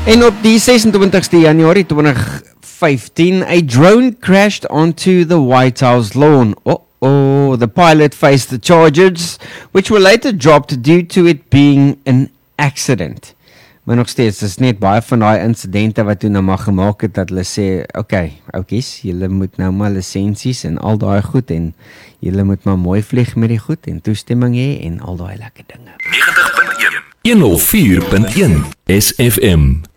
En op die 26ste Januarie 2015, a drone crashed onto the White House lawn. The pilot faced the charges, which were later dropped due to it being an accident. Maar nog steeds, is net baie van die incidente wat toe nou maar gemaak het, dat hulle sê, okay, oukies, julle moet nou maar lisensies en al daai goed, en julle moet maar mooi vlieg met die goed, en toestemming hê, en al daai lekker dinge. 90.1 104.1 SFM